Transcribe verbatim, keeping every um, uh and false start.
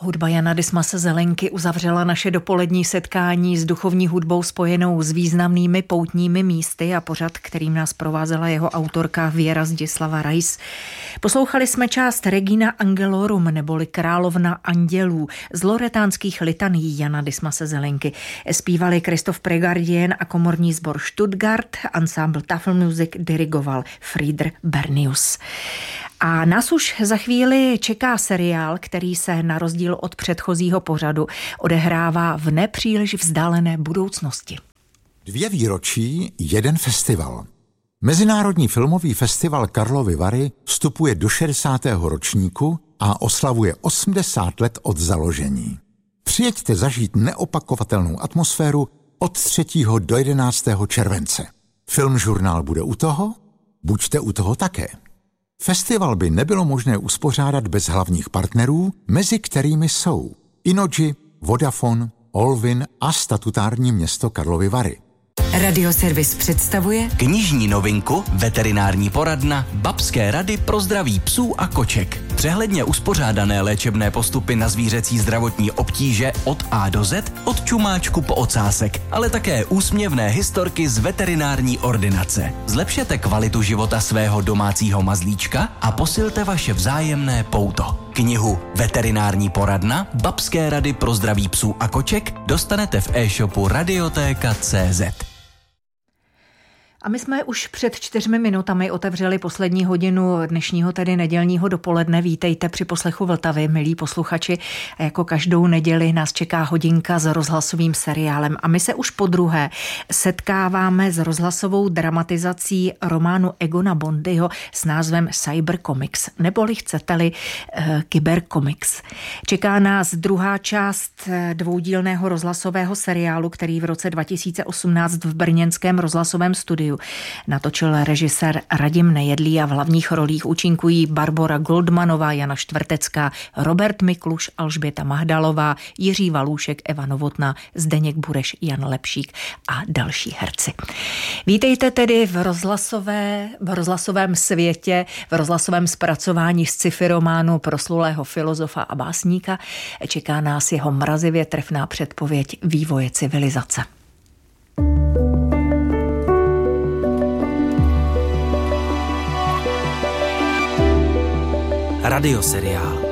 Hudba Jana Dismase Zelenky uzavřela naše dopolední setkání s duchovní hudbou spojenou s významnými poutními místy a pořad, kterým nás provázela jeho autorka Věra Zdislava Rais. Poslouchali jsme část Regina Angelorum neboli Královna andělů z loretánských litaní Jana Dismase Zelenky. Zpívali Christoph Pregardien a komorní sbor Stuttgart, ansámbl Tafelmusik dirigoval Frieder Bernius. A nás už za chvíli čeká seriál, který se na rozdíl od předchozího pořadu odehrává v nepříliš vzdálené budoucnosti. Dvě výročí, jeden festival. Mezinárodní filmový festival Karlovy Vary vstupuje do šedesátého ročníku a oslavuje osmdesát let od založení. Přijeďte zažít neopakovatelnou atmosféru od třetího do jedenáctého července. Filmžurnál bude u toho? Buďte u toho také. Festival by nebylo možné uspořádat bez hlavních partnerů, mezi kterými jsou Innogy, Vodafone, Olvin a statutární město Karlovy Vary. Radioservis představuje knižní novinku Veterinární poradna Babské rady pro zdraví psů a koček. Přehledně uspořádané léčebné postupy na zvířecí zdravotní obtíže od A do Z, od čumáčku po ocásek, ale také úsměvné historky z veterinární ordinace. Zlepšete kvalitu života svého domácího mazlíčka a posilte vaše vzájemné pouto. Knihu Veterinární poradna Babské rady pro zdraví psů a koček dostanete v e-shopu radiotéka tečka cé zet. A my jsme už před čtyřmi minutami otevřeli poslední hodinu dnešního, tedy nedělního dopoledne. Vítejte při poslechu Vltavy, milí posluchači. A jako každou neděli nás čeká hodinka s rozhlasovým seriálem. A my se už podruhé setkáváme s rozhlasovou dramatizací románu Egona Bondyho s názvem Cybercomics, neboli chcete-li uh, Kybercomics. Čeká nás druhá část dvoudílného rozhlasového seriálu, který v roce dva tisíce osmnáct v brněnském rozhlasovém studiu natočil režisér Radim Nejedlý a v hlavních rolích účinkují Barbora Goldmanová, Jana Štvrtecká, Robert Mikluš, Alžběta Mahdalová, Jiří Valůšek, Eva Novotná, Zdeněk Bureš, Jan Lepšík a další herci. Vítejte tedy v, rozhlasové, v rozhlasovém světě, v rozhlasovém zpracování sci-fi románu proslulého filozofa a básníka. Čeká nás jeho mrazivě trefná předpověď vývoje civilizace. Radioseriál